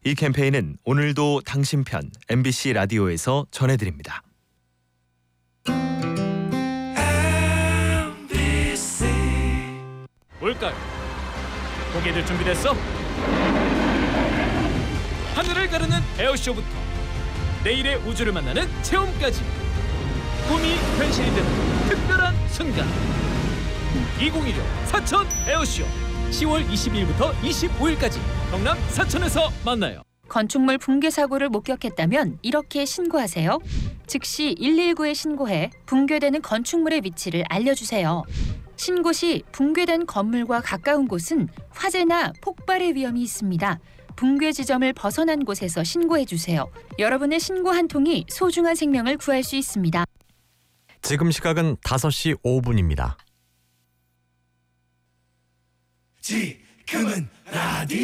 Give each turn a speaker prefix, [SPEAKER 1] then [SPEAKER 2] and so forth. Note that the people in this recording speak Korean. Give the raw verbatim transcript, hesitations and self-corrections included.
[SPEAKER 1] 이 캠페인은 오늘도 당신 편 엠비씨 라디오에서 전해드립니다.
[SPEAKER 2] 올까요? 고개들 준비됐어? 하늘을 가르는 에어쇼부터 내일의 우주를 만나는 체험까지 꿈이 현실이 되는 특별한 순간 이천십육 사천 에어쇼 시월 이십이일부터 이십오일까지 경남 사천에서 만나요.
[SPEAKER 3] 건축물 붕괴 사고를 목격했다면 이렇게 신고하세요. 즉시 일일구에 신고해 붕괴되는 건축물의 위치를 알려주세요. 신고 시 붕괴된 건물과 가까운 곳은 화재나 폭발의 위험이 있습니다. 붕괴 지점을 벗어난 곳에서 신고해주세요. 여러분의 신고 한 통이 소중한 생명을 구할 수 있습니다.
[SPEAKER 4] 지금 시각은 다섯 시 오 분입니다.
[SPEAKER 5] 지금은 라디오